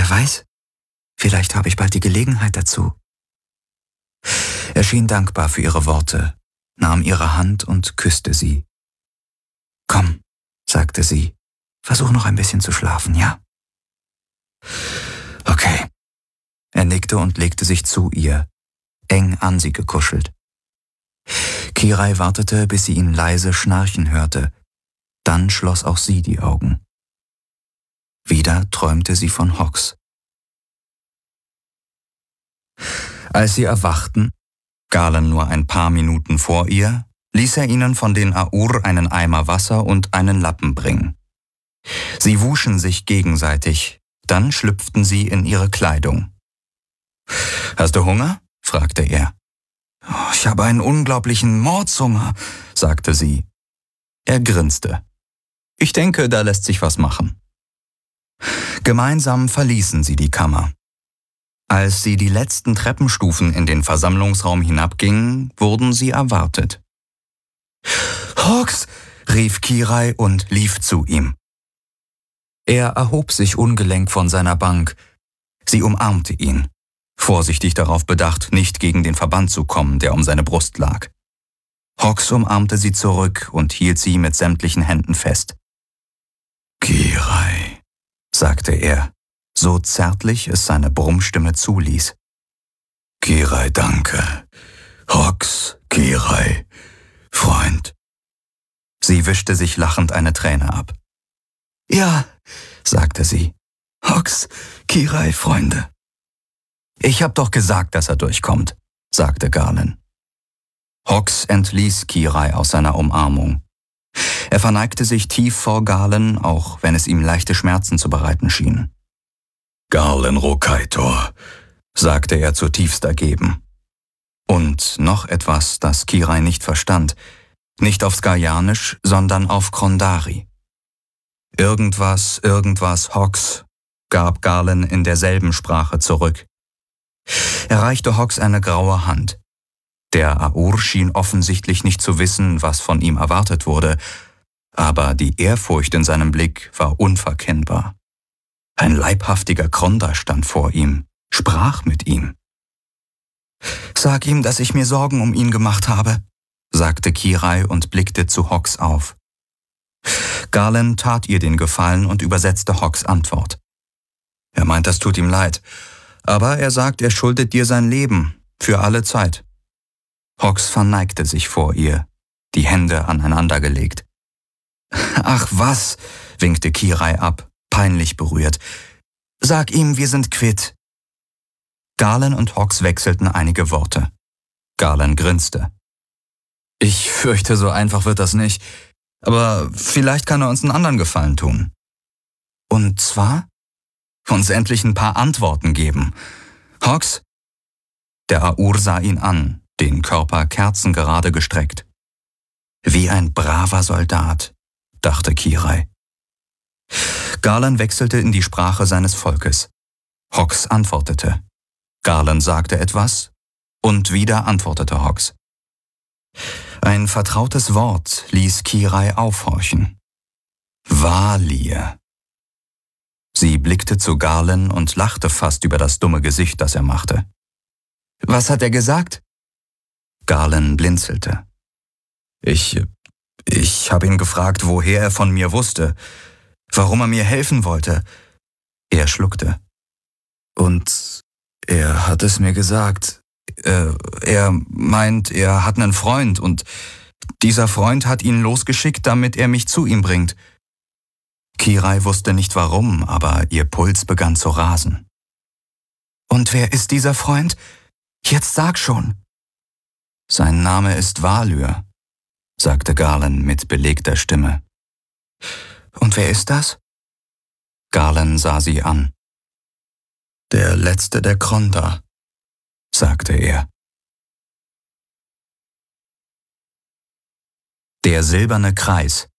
Wer weiß, vielleicht habe ich bald die Gelegenheit dazu. Er schien dankbar für ihre Worte, nahm ihre Hand und küsste sie. »Komm«, sagte sie, »versuch noch ein bisschen zu schlafen, ja?« »Okay.« Er nickte und legte sich zu ihr, eng an sie gekuschelt. Kirai wartete, bis sie ihn leise schnarchen hörte. Dann schloss auch sie die Augen. Wieder träumte sie von Hawks. Als sie erwachten, Galen nur ein paar Minuten vor ihr, ließ er ihnen von den Aur einen Eimer Wasser und einen Lappen bringen. Sie wuschen sich gegenseitig, dann schlüpften sie in ihre Kleidung. »Hast du Hunger?« fragte er. »Ich habe einen unglaublichen Mordshunger«, sagte sie. Er grinste. »Ich denke, da lässt sich was machen.« Gemeinsam verließen sie die Kammer. Als sie die letzten Treppenstufen in den Versammlungsraum hinabgingen, wurden sie erwartet. »Hawks«, rief Kirai und lief zu ihm. Er erhob sich ungelenk von seiner Bank. Sie umarmte ihn, vorsichtig darauf bedacht, nicht gegen den Verband zu kommen, der um seine Brust lag. Hawks umarmte sie zurück und hielt sie mit sämtlichen Händen fest. »Kirai«, sagte er, so zärtlich es seine Brummstimme zuließ. »Kirai, danke. Hawks, Kirai, Freund.« Sie wischte sich lachend eine Träne ab. »Ja«, sagte sie. »Hawks, Kirai, Freunde.« »Ich hab doch gesagt, dass er durchkommt«, sagte Galen. Hawks entließ Kirai aus seiner Umarmung. Er verneigte sich tief vor Galen, auch wenn es ihm leichte Schmerzen zu bereiten schien. »Galen Rokaitor«, sagte er zutiefst ergeben. Und noch etwas, das Kirai nicht verstand, nicht auf Skajanisch, sondern auf Krondari. »Irgendwas, Hawks«, gab Galen in derselben Sprache zurück. Er reichte Hawks eine graue Hand. Der Aur schien offensichtlich nicht zu wissen, was von ihm erwartet wurde, aber die Ehrfurcht in seinem Blick war unverkennbar. Ein leibhaftiger Kronda stand vor ihm, sprach mit ihm. »Sag ihm, dass ich mir Sorgen um ihn gemacht habe«, sagte Kirai und blickte zu Hawks auf. Galen tat ihr den Gefallen und übersetzte Hawks Antwort. »Er meint, das tut ihm leid, aber er sagt, er schuldet dir sein Leben, für alle Zeit.« Hawks verneigte sich vor ihr, die Hände aneinandergelegt. »Ach was«, winkte Kirai ab, peinlich berührt. »Sag ihm, wir sind quitt.« Galen und Hawks wechselten einige Worte. Galen grinste. »Ich fürchte, so einfach wird das nicht, aber vielleicht kann er uns einen anderen Gefallen tun.« »Und zwar?« »Uns endlich ein paar Antworten geben. Hawks?« Der Aur sah ihn an, den Körper kerzengerade gestreckt. »Wie ein braver Soldat«, dachte Kirai. Galen wechselte in die Sprache seines Volkes. Hawks antwortete. Galen sagte etwas und wieder antwortete Hawks. Ein vertrautes Wort ließ Kirai aufhorchen. »Valir«. Sie blickte zu Galen und lachte fast über das dumme Gesicht, das er machte. »Was hat er gesagt?« Galen blinzelte. Ich habe ihn gefragt, woher er von mir wusste, warum er mir helfen wollte.« Er schluckte. »Und er hat es mir gesagt. Er meint, er hat einen Freund und dieser Freund hat ihn losgeschickt, damit er mich zu ihm bringt.« Kirai wusste nicht warum, aber ihr Puls begann zu rasen. »Und wer ist dieser Freund? Jetzt sag schon.« »Sein Name ist Valir«, sagte Galen mit belegter Stimme. »Und wer ist das?« Galen sah sie an. »Der letzte der Kronda«, sagte er. Der silberne Kreis.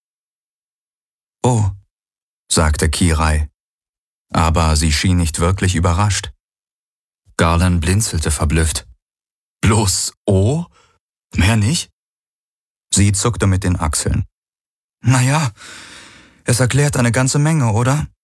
»Oh«, sagte Kirai, aber sie schien nicht wirklich überrascht. Galen blinzelte verblüfft. »Bloß oh? Mehr nicht?« Sie zuckte mit den Achseln. »Naja, es erklärt eine ganze Menge, oder?«